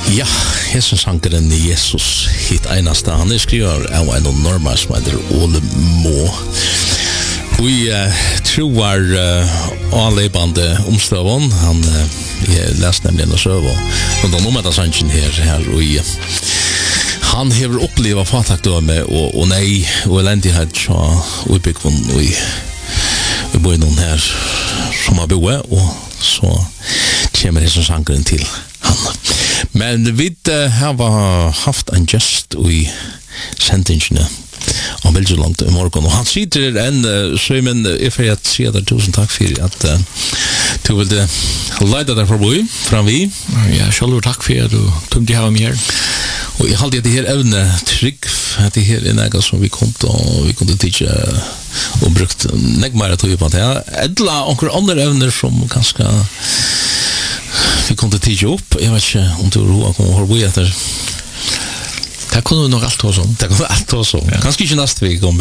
Ja, Jesus sankeren Jesus hit einasta. Han skriver av en normal som heter Ole Må. Vi tror avlevande omstøvån. Han leste nemlig en søvå. Og da nummer sannsyn her og han har opplevd fatakdøme og nei og elendighet og utbyggvån og vi bor noen her som har boet og så kommer Jesus sankeren til han. Men vi har haft en gest i sendingene om veldig langt i morgen, og han sitter Søymen, jeg får si at tusen takk for at du ville leide deg forbi, fram vi. Ja, selv takk for at du tog ha meg her. Og jeg halte det her evne trygg, at det her noe som vi kom til, og vi kunne tidsje og brukt nekmere tog på det. Edla og andre evner som kanskje vi kunne tidsje opp. Jeg vet ikke om du roer kommer å høre etter. Det kunne vi nok alt også om. Det kunne alt også om. Ja. Kanskje ikke neste vik om